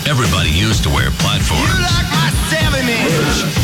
Everybody used to wear platforms. You like my 7-inch?